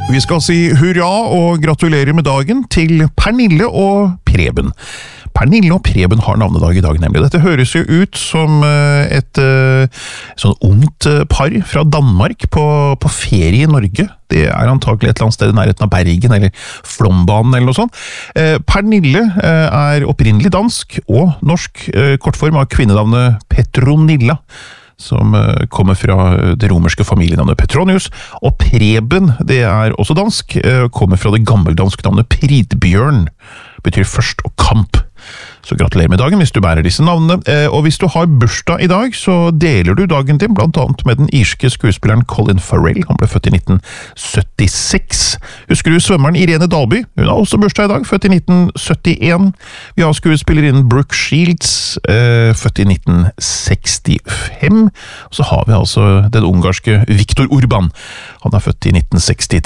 Vi skal si hurra og gratulere med dagen til Pernille og Preben. Pernille og Preben har navnedag i dag, nemlig. Dette høres jo ut som et sånn ungt par fra Danmark på ferie i Norge. Det er antakelig et eller annet sted i nærheten av Bergen, eller Flombanen, eller noe sånt. Pernille er opprinnelig dansk og norsk, kortform av kvinnenavnet Petronilla, som kommer fra det romerske familienavnet Petronius, og Preben, det er også dansk, kommer fra det gammeldanske navnet Pridbjørn, betyr først og kamp. Så gratulerer med dagen hvis du bærer disse navnene, og hvis du har bursdag i dag, så deler du dagen din blant annet med den irske skuespilleren Colin Farrell. Han ble født i 1976. Husker du svømmeren Irene Dalby? Hun har også bursdag i dag, født i 1971. Vi har skuespillerinnen Brooke Shields, født i 1965. Og så har vi altså den ungarske Viktor Orban. Han er født i 1963.